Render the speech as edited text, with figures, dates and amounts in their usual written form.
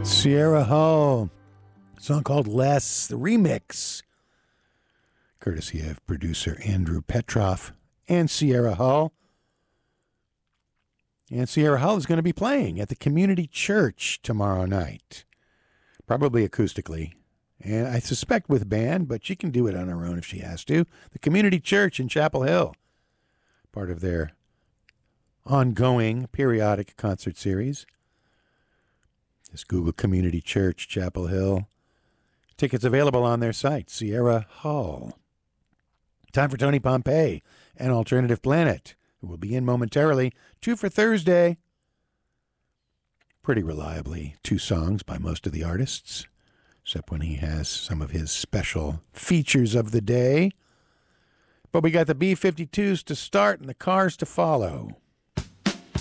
Sierra Hull, a song called Less, the remix, courtesy of producer Andrew Petroff and Sierra Hull. And Sierra Hull is going to be playing at the Community Church tomorrow night, probably acoustically, and I suspect with band, but she can do it on her own if she has to. The Community Church in Chapel Hill, part of their ongoing periodic concert series. Just Google Community Church, Chapel Hill. Tickets available on their site, Sierra Hull. Time for Tony Pompey and Alternative Planet, who will be in momentarily. 2 for Thursday. Pretty reliably 2 songs by most of the artists, except when he has some of his special features of the day. But we got the B-52s to start and the Cars to follow.